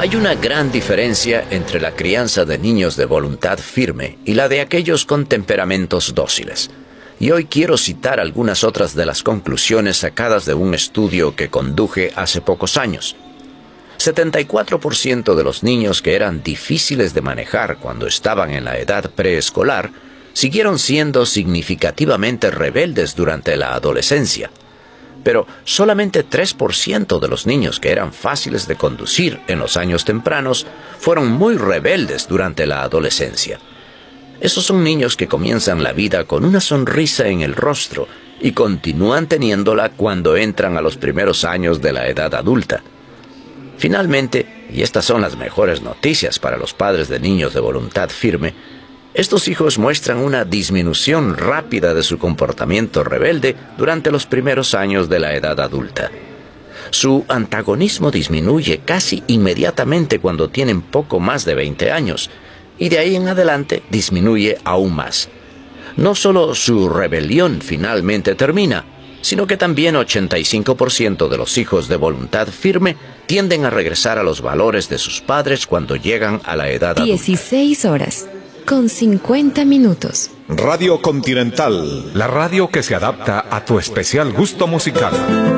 Hay una gran diferencia entre la crianza de niños de voluntad firme y la de aquellos con temperamentos dóciles. Y hoy quiero citar algunas otras de las conclusiones sacadas de un estudio que conduje hace pocos años. 74% de los niños que eran difíciles de manejar cuando estaban en la edad preescolar siguieron siendo significativamente rebeldes durante la adolescencia. Pero solamente 3% de los niños que eran fáciles de conducir en los años tempranos fueron muy rebeldes durante la adolescencia. Esos son niños que comienzan la vida con una sonrisa en el rostro y continúan teniéndola cuando entran a los primeros años de la edad adulta. Finalmente, y estas son las mejores noticias para los padres de niños de voluntad firme, estos hijos muestran una disminución rápida de su comportamiento rebelde durante los primeros años de la edad adulta. Su antagonismo disminuye casi inmediatamente cuando tienen poco más de 20 años, y de ahí en adelante disminuye aún más. No solo su rebelión finalmente termina, sino que también 85% de los hijos de voluntad firme tienden a regresar a los valores de sus padres cuando llegan a la edad adulta. 16 horas, con 50 minutos. Radio Continental, la radio que se adapta a tu especial gusto musical.